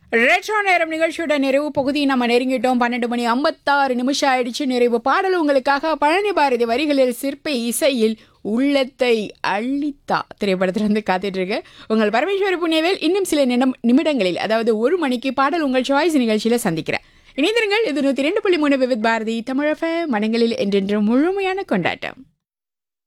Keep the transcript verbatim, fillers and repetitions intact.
Retro நேரம் நிகழ்ச்சியோட நிறைவு பகுதி நம்ம நெருங்கிட்டோம். பன்னெண்டு மணி ஐம்பத்தாறு நிமிஷம் ஆயிடுச்சு. நிறைவு பாடல் உங்களுக்காக பழனி பாரதி வரிகளில் சிற்பி இசையில் உள்ளத்தை அள்ளித்தா திரைப்படத்திலிருந்து காத்துட்டு இருக்கு. உங்கள் பரமேஸ்வரி புண்ணியவேல் இன்னும் சில நிமிடம் நிமிடங்களில் அதாவது ஒரு மணிக்கு பாடல் உங்கள் சாய்ஸ் நிகழ்ச்சியில சந்திக்கிறேன். இணைந்திருங்கள். இது நூத்தி ரெண்டு புள்ளி மூணு விவித் பாரதி தமிழக மனங்களில் என்றென்று முழுமையான கொண்டாட்டம்.